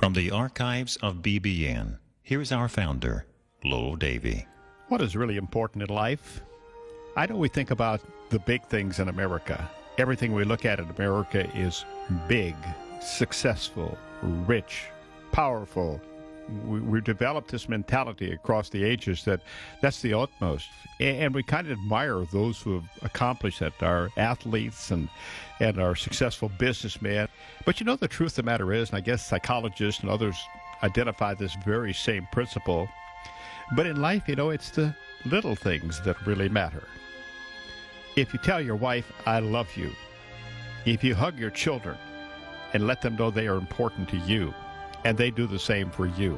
From the archives of BBN, here's our founder, Lowell Davy. What is really important in life? I know we think about the big things in America. Everything we look at in America is big, successful, rich, powerful. We've developed this mentality across the ages that that's the utmost. And we kind of admire those who have accomplished that, our athletes and our successful businessmen. But you know, the truth of the matter is, and I guess psychologists and others identify this very same principle, but in life, you know, it's the little things that really matter. If you tell your wife, I love you, if you hug your children and let them know they are important to you, and they do the same for you,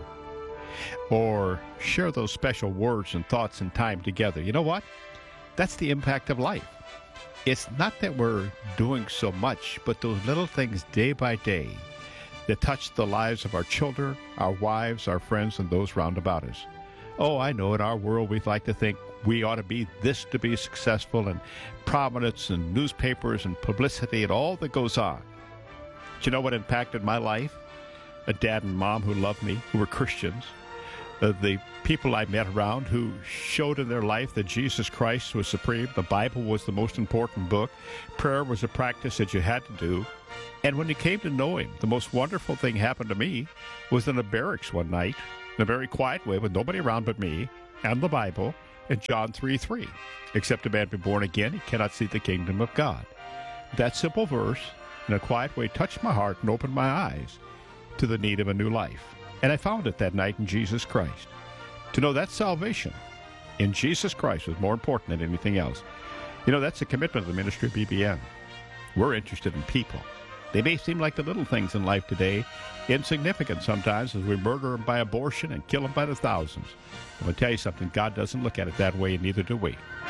or share those special words and thoughts and time together, you know what? That's the impact of life. It's not that we're doing so much, but those little things day by day that touch the lives of our children, our wives, our friends, and those round about us. Oh, I know in our world we'd like to think we ought to be this to be successful, and prominence and newspapers and publicity and all that goes on. Do you know what impacted my life? A dad and mom who loved me, who were Christians. The people I met around who showed in their life that Jesus Christ was supreme. The Bible was the most important book. Prayer was a practice that you had to do. And when you came to know him, the most wonderful thing happened to me was in the barracks one night, in a very quiet way, with nobody around but me, and the Bible, and John 3:3. Except a man be born again, he cannot see the kingdom of God. That simple verse, in a quiet way, touched my heart and opened my eyes to the need of a new life. And I found it that night in Jesus Christ. To know that salvation in Jesus Christ was more important than anything else. You know, that's the commitment of the ministry of BBN. We're interested in people. They may seem like the little things in life today, insignificant sometimes, as we murder them by abortion and kill them by the thousands. I'm going to tell you something, God doesn't look at it that way, and neither do we.